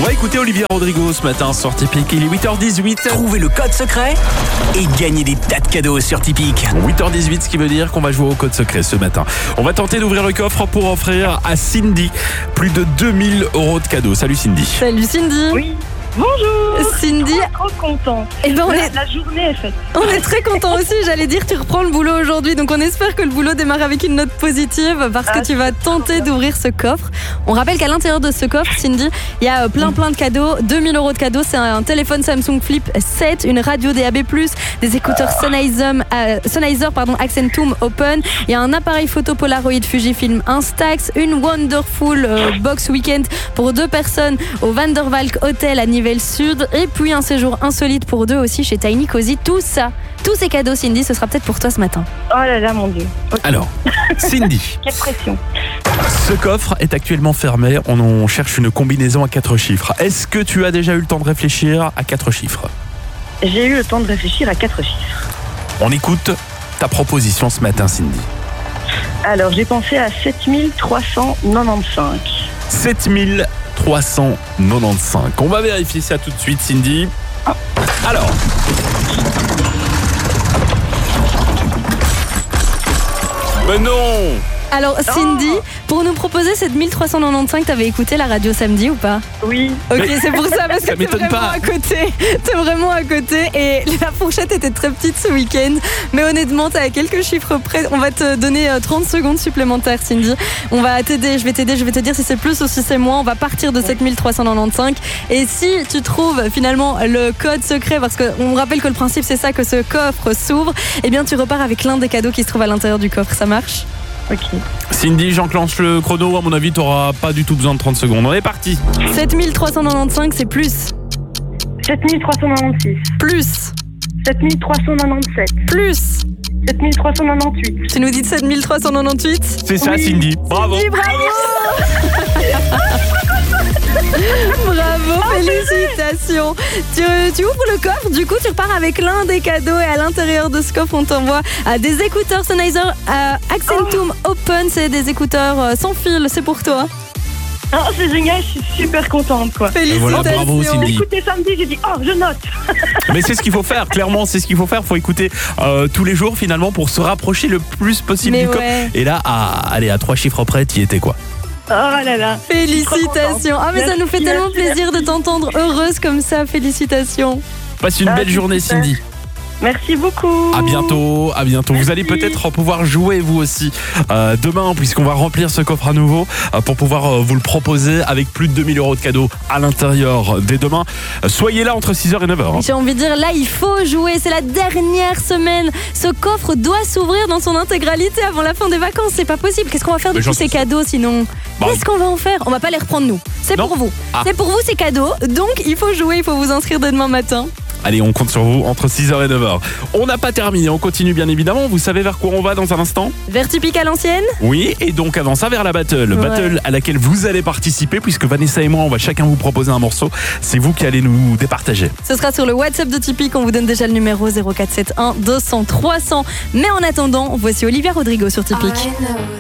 va écouter Olivia Rodrigo ce matin sur Tipeee. Il est 8h18. Trouvez le code secret et gagnez des tas de cadeaux sur Tipeee. 8h18, ce qui veut dire qu'on va jouer au code secret ce matin. On va tenter d'ouvrir le coffre pour offrir à Cindy plus de 2000 € de cadeaux. Salut Cindy. Salut Cindy. Oui, bonjour. Cindy. Trop content. Eh ben La journée est faite. On est très content aussi. J'allais dire, tu reprends le boulot aujourd'hui, donc on espère que le boulot démarre avec une note positive parce que tu vas tenter d'ouvrir ce coffre. On rappelle qu'à l'intérieur de ce coffre, Cindy, il y a plein de cadeaux. 2000 € de cadeaux. C'est un téléphone Samsung Flip 7, une radio DAB+, des écouteurs Sennheiser Accentum Open. Il y a un appareil photo Polaroid Fujifilm Instax, une Wonderful Box Weekend pour 2 personnes au Vandervalk Hotel à Nivelles Sud, et puis un séjour insolite pour 2 aussi chez Tiny Cozy. Tout ça, tous ces cadeaux, Cindy, ce sera peut-être pour toi ce matin. Oh là là, mon Dieu. Okay. Alors, Cindy. Quelle pression. Ce coffre est actuellement fermé. On cherche une combinaison à 4 chiffres. Est-ce que tu as déjà eu le temps de réfléchir à 4 chiffres ? J'ai eu le temps de réfléchir à 4 chiffres. On écoute ta proposition ce matin, Cindy. Alors, j'ai pensé à 7395. 7395. On va vérifier ça tout de suite, Cindy. Alors. Mais non! Alors Cindy, pour nous proposer cette 1395, t'avais écouté la radio samedi ou pas ? Oui. Ok, c'est pour ça, parce que t'es m'étonne vraiment pas. à côté. T'es vraiment à côté et la fourchette était très petite ce week-end. Mais honnêtement, t'es à quelques chiffres près. On va te donner 30 secondes supplémentaires, Cindy. On va t'aider, je vais te dire si c'est plus ou si c'est moins. On va partir de 7395. Et si tu trouves finalement le code secret, parce qu'on rappelle que le principe c'est ça, que ce coffre s'ouvre, eh bien tu repars avec l'un des cadeaux qui se trouve à l'intérieur du coffre. Ça marche ? Ok. Cindy, j'enclenche le chrono. À mon avis, tu n'auras pas du tout besoin de 30 secondes. On est parti. 7395, c'est plus. 7396. Plus. 7397. Plus. 7398. Tu nous dis 7398 ? C'est ça, Cindy. Bravo. Oui, bravo. Bravo, félicitations. Tu ouvres le coffre, du coup tu repars avec l'un des cadeaux, et à l'intérieur de ce coffre on t'envoie des écouteurs Sennheiser Accentum Open. C'est des écouteurs sans fil, c'est pour toi. Oh, c'est génial, je suis super contente, quoi. Félicitations. Voilà, bravo, Cindy. J'ai écouté samedi, j'ai dit, oh, je note. Mais c'est ce qu'il faut faire, clairement, c'est ce qu'il faut faire. Il faut écouter tous les jours finalement pour se rapprocher le plus possible Mais du coffre. ouais. Et là, à 3 chiffres près, t'y étais quoi. Oh là là. Félicitations. Ah mais ça Merci, nous fait tellement merci, plaisir de t'entendre heureuse comme ça. Félicitations. Passe une belle c'est journée, super. Cindy. Merci beaucoup. À bientôt, à bientôt. Vous Merci. allez peut-être pouvoir jouer vous aussi demain, puisqu'on va remplir ce coffre à nouveau pour pouvoir vous le proposer avec plus de 2000 € de cadeaux à l'intérieur dès demain. Soyez là entre 6h et 9h. J'ai envie de dire, là il faut jouer, c'est la dernière semaine. Ce coffre doit s'ouvrir dans son intégralité avant la fin des vacances, c'est pas possible. Qu'est-ce qu'on va faire de Mais tous j'en ces sais- cadeaux sinon ? Bah, Qu'est-ce qu'on va en faire ? On va pas les reprendre nous, c'est Non. pour vous. Ah. C'est pour vous ces cadeaux, donc il faut jouer, il faut vous inscrire dès demain matin. Allez, on compte sur vous entre 6h et 9h. On n'a pas terminé, on continue bien évidemment. Vous savez vers quoi on va dans un instant ? Vers Typique à l'ancienne ? Oui, et donc avant ça, vers la battle. Ouais. Battle à laquelle vous allez participer, puisque Vanessa et moi, on va chacun vous proposer un morceau. C'est vous qui allez nous départager. Ce sera sur le WhatsApp de Typique, on vous donne déjà le numéro 0471 200 300. Mais en attendant, voici Olivia Rodrigo sur Typique.